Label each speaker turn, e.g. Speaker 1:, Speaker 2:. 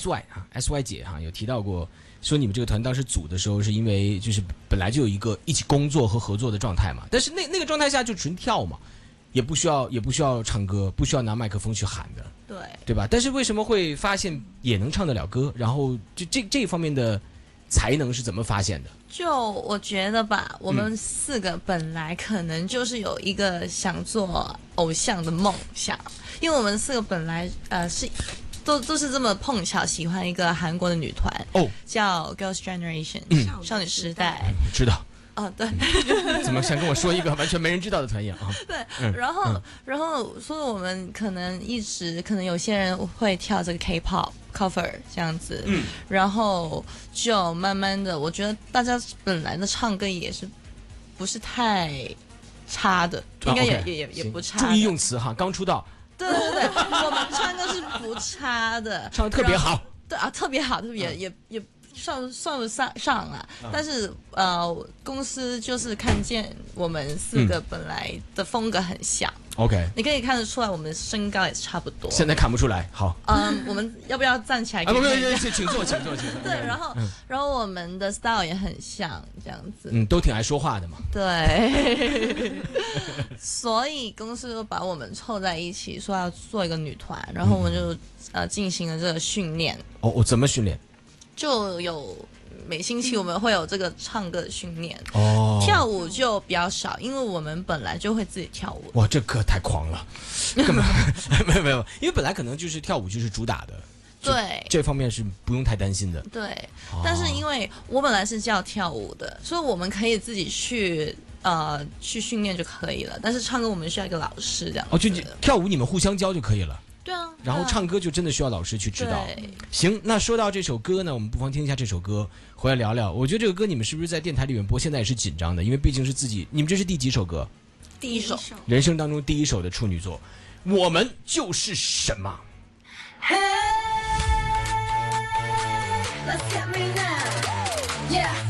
Speaker 1: SY 啊 SY 姐哈有提到过，说你们这个团当时组的时候是因为就是本来就有一个一起工作和合作的状态嘛，但是那个状态下就纯跳嘛，也不需要唱歌，不需要拿麦克风去喊的，对吧？但是为什么会发现也能唱得了歌？然后就这方面的才能是怎么发现的？
Speaker 2: 就我觉得吧，我们4个本来可能就是有一个想做偶像的梦想，因为我们4个本来都是这么碰巧喜欢一个韩国的女团叫 Girls' Generation，少女时代，
Speaker 1: 知道。
Speaker 2: 对，
Speaker 1: 怎么想跟我说一个完全没人知道的团一样啊？
Speaker 2: 对，然后所以我们可能有些人会跳这个 K-pop cover 这样子，然后就慢慢的，我觉得大家本来的唱歌也是不是太差的，应该也不差。
Speaker 1: 注意用词哈，刚出道。
Speaker 2: 对，我们唱歌是不差的，
Speaker 1: 唱得特别好。
Speaker 2: 对啊，特别好，特别也算不上啊。但是公司就是看见我们4个本来的风格很像。OK， 你可以看得出来，我们身高也差不多。
Speaker 1: 现在看不出来，好。
Speaker 2: 我们要不要站起来？
Speaker 1: 不，请坐。
Speaker 2: 对，然后我们的 style 也很像，这样子。
Speaker 1: 都挺爱说话的嘛。
Speaker 2: 对。所以公司就把我们凑在一起，说要做一个女团，然后我们就进行了这个训练。
Speaker 1: 怎么训练？
Speaker 2: 就有每星期我们会有这个唱歌的训练，跳舞就比较少，因为我们本来就会自己跳舞。
Speaker 1: 哇，这歌太狂了，根本没有，因为本来可能就是跳舞就是主打的，
Speaker 2: 对，
Speaker 1: 这方面是不用太担心的。
Speaker 2: 对，但是因为我本来是教跳舞的，所以我们可以自己去训练就可以了，但是唱歌我们需要一个老师这样。
Speaker 1: 就跳舞你们互相教就可以了。
Speaker 2: 对啊，
Speaker 1: 然后唱歌就真的需要老师去指导。行，那说到这首歌呢，我们不妨听一下这首歌，回来聊聊。我觉得这个歌你们是不是在电台里面播，现在也是紧张的，因为毕竟是自己，你们这是第几首歌？
Speaker 2: 第一首，
Speaker 1: 人生当中第一首的处女作。我们就是什么？
Speaker 3: Hey, let's get me now. Yeah.